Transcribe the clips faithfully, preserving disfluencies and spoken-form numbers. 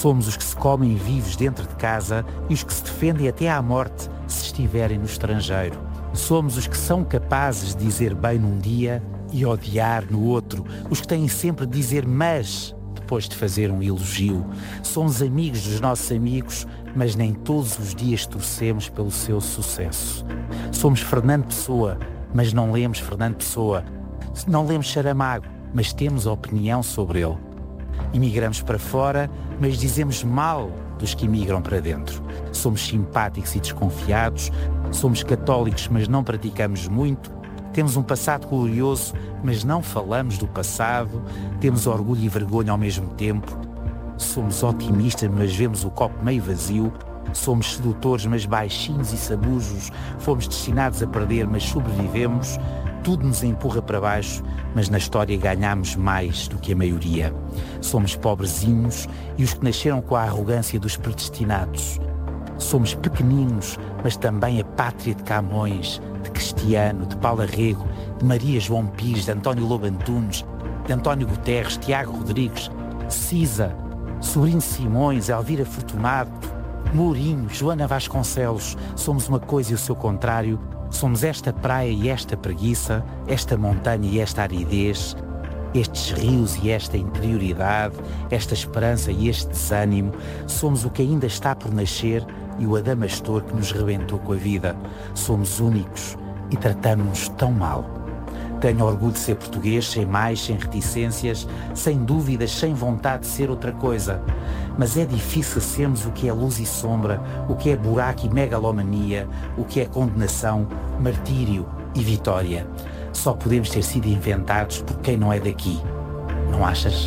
Somos os que se comem vivos dentro de casa e os que se defendem até à morte se estiverem no estrangeiro. Somos os que são capazes de dizer bem num dia e odiar no outro. Os que têm sempre de dizer mas depois de fazer um elogio. Somos amigos dos nossos amigos, mas nem todos os dias torcemos pelo seu sucesso. Somos Fernando Pessoa, mas não lemos Fernando Pessoa. Não lemos Saramago, mas temos opinião sobre ele. Imigramos para fora, mas dizemos mal dos que imigram para dentro. Somos simpáticos e desconfiados, somos católicos, mas não praticamos muito. Temos um passado glorioso, mas não falamos do passado. Temos orgulho e vergonha ao mesmo tempo. Somos otimistas, mas vemos o copo meio vazio. Somos sedutores, mas baixinhos e sabujos. Fomos destinados a perder, mas sobrevivemos. Tudo nos empurra para baixo, mas na história ganhamos mais do que a maioria. Somos pobrezinhos e os que nasceram com a arrogância dos predestinados. Somos pequeninos, mas também a pátria de Camões, de Cristiano, de Paulo Arrego, de Maria João Pires, de António Lobo Antunes, de António Guterres, Tiago Rodrigues, Cisa, Sobrinho de Simões, Elvira Fortunato, Mourinho, Joana Vasconcelos. Somos uma coisa e o seu contrário. Somos esta praia e esta preguiça, esta montanha e esta aridez, estes rios e esta interioridade, esta esperança e este desânimo. Somos o que ainda está por nascer e o adamastor que nos rebentou com a vida. Somos únicos e tratamos-nos tão mal. Tenho orgulho de ser português, sem mais, sem reticências, sem dúvidas, sem vontade de ser outra coisa. Mas é difícil sermos o que é luz e sombra, o que é buraco e megalomania, o que é condenação, martírio e vitória. Só podemos ter sido inventados por quem não é daqui. Não achas?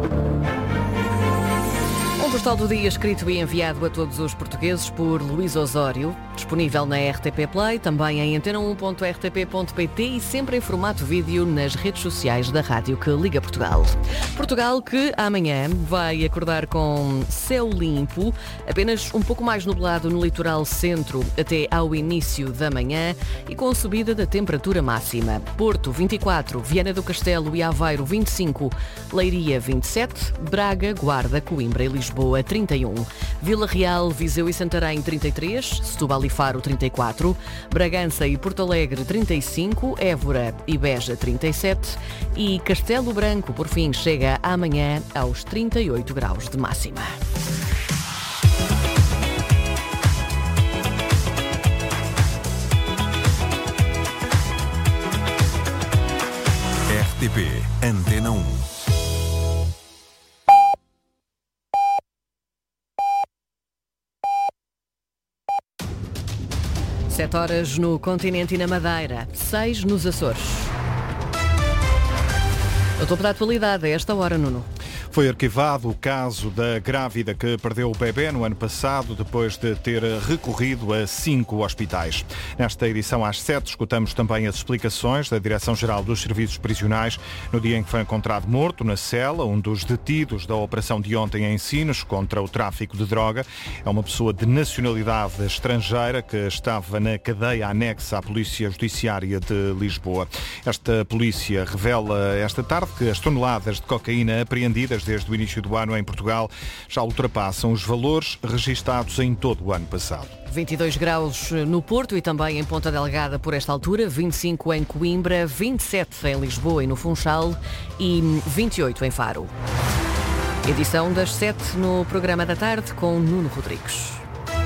Um postal do dia escrito e enviado a todos os portugueses por Luís Osório, disponível na R T P Play, também em antena um ponto r t p ponto p t e sempre em formato vídeo nas redes sociais da rádio que liga Portugal. Portugal que amanhã vai acordar com céu limpo, apenas um pouco mais nublado no litoral centro até ao início da manhã e com subida da temperatura máxima. Porto vinte e quatro, Viana do Castelo e Aveiro vinte e cinco, Leiria vinte e sete, Braga, Guarda, Coimbra e Lisboa trinta e um, Vila Real, Viseu e Santarém trinta e três, Setúbal e Faro trinta e quatro, Bragança e Porto Alegre trinta e cinco, Évora e Beja trinta e sete e Castelo Branco, por fim, chega amanhã aos trinta e oito graus de máxima. R T P Antena um. Sete horas no continente e na Madeira, seis nos Açores. O topo da atualidade a esta hora, Nuno. Foi arquivado o caso da grávida que perdeu o bebê no ano passado depois de ter recorrido a cinco hospitais. Nesta edição às sete escutamos também as explicações da Direção-Geral dos Serviços Prisionais no dia em que foi encontrado morto na cela um dos detidos da operação de ontem em Sines contra o tráfico de droga. É uma pessoa de nacionalidade estrangeira que estava na cadeia anexa à Polícia Judiciária de Lisboa. Esta polícia revela esta tarde que as toneladas de cocaína apreendidas desde o início do ano em Portugal já ultrapassam os valores registados em todo o ano passado. vinte e dois graus no Porto e também em Ponta Delgada por esta altura, vinte e cinco em Coimbra, vinte e sete em Lisboa e no Funchal e vinte e oito em Faro. Edição das sete no programa da tarde com Nuno Rodrigues.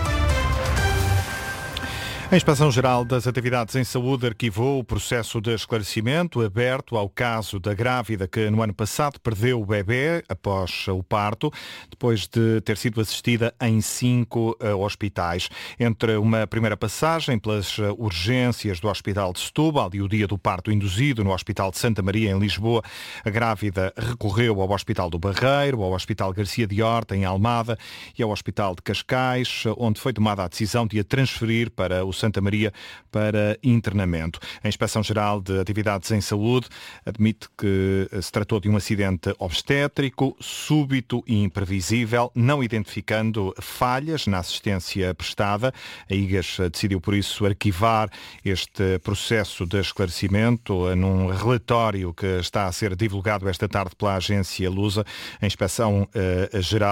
A Inspeção-Geral das Atividades em Saúde arquivou o processo de esclarecimento aberto ao caso da grávida que no ano passado perdeu o bebê após o parto, depois de ter sido assistida em cinco uh, hospitais. Entre uma primeira passagem pelas uh, urgências do Hospital de Setúbal e o dia do parto induzido no Hospital de Santa Maria, em Lisboa, a grávida recorreu ao Hospital do Barreiro, ao Hospital Garcia de Horta, em Almada, e ao Hospital de Cascais, onde foi tomada a decisão de a transferir para o Santa Maria para internamento. A Inspeção-Geral de Atividades em Saúde admite que se tratou de um acidente obstétrico, súbito e imprevisível, não identificando falhas na assistência prestada. A I G A S decidiu, por isso, arquivar este processo de esclarecimento num relatório que está a ser divulgado esta tarde pela agência Lusa. A Inspeção-Geral